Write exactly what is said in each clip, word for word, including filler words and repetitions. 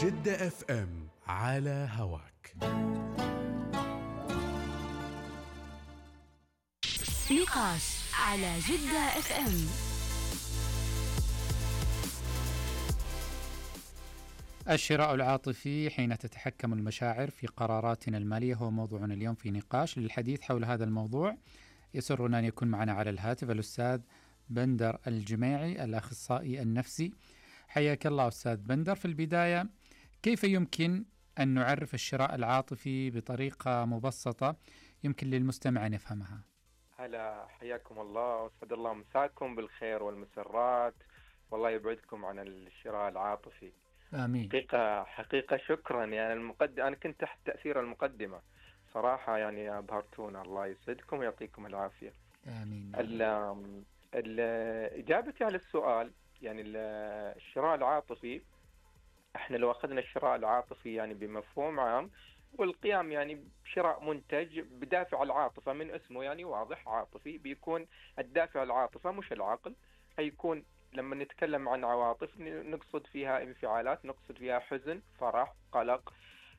جدة اف ام على هواك. نقاش على جدة اف ام. الشراء العاطفي حين تتحكم المشاعر في قراراتنا المالية هو موضوعنا اليوم في نقاش. للحديث حول هذا الموضوع يسرنا أن يكون معنا على الهاتف الأستاذ بندر الجميعي الأخصائي النفسي. حياك الله أستاذ بندر. في البداية، كيف يمكن أن نعرف الشراء العاطفي بطريقة مبسطة يمكن للمستمع أن يفهمها؟ هلا، حياكم الله واسعد الله مساكم بالخير والمسرات، والله يبعدكم عن الشراء العاطفي. آمين. حقيقة حقيقة شكرا. يعني المقدم أنا كنت تحت تأثير المقدمة صراحة، يعني أبهرتونا، الله يسعدكم ويعطيكم العافية. آمين. ال- ال- إجابتي على السؤال، يعني ال- الشراء العاطفي، احنا لو أخذنا الشراء العاطفي يعني بمفهوم عام، والقيام يعني بشراء منتج بدافع العاطفة، من اسمه يعني واضح عاطفي، بيكون الدافع العاطفة مش العقل. هيكون لما نتكلم عن عواطف نقصد فيها انفعالات، نقصد فيها حزن، فرح، قلق،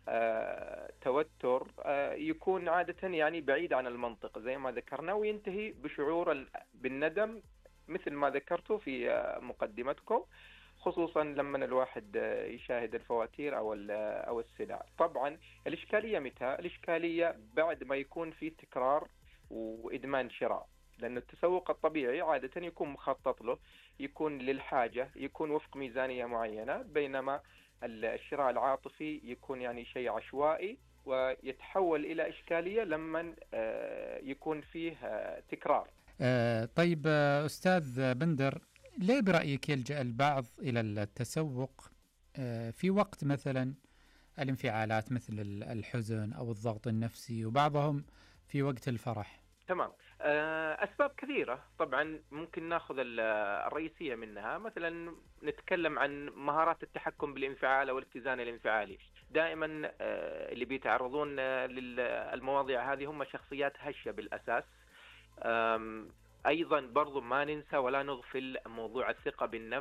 آه، توتر، آه، يكون عادة يعني بعيد عن المنطق زي ما ذكرنا، وينتهي بشعور ال- بالندم مثل ما ذكرته في آه، مقدمتكم، خصوصا لما الواحد آه، يشاهد الفواتير او ال- او السلع. طبعا الاشكاليه متى؟ الاشكاليه بعد ما يكون في تكرار وادمان شراء، لأن التسوق الطبيعي عادة يكون مخطط له، يكون للحاجة، يكون وفق ميزانية معينة، بينما الشراء العاطفي يكون يعني شيء عشوائي ويتحول إلى إشكالية لما آه، يكون فيه آه، تكرار. آه طيب آه أستاذ بندر، ليه برأيك يلجأ البعض إلى التسوق آه في وقت مثلا الانفعالات مثل ال- الحزن أو الضغط النفسي، وبعضهم في وقت الفرح؟ تمام. آه، أسباب كثيرة طبعا، ممكن ناخذ ال- الرئيسية منها. مثلا نتكلم عن مهارات التحكم بالانفعال أو الاتزان الانفعالي. دائما آه، اللي بيتعرضون آه، للمواضيع هذه هم شخصيات هشة بالأساس. آم، أيضا برضو ما ننسى ولا نغفل موضوع الثقة بالنفس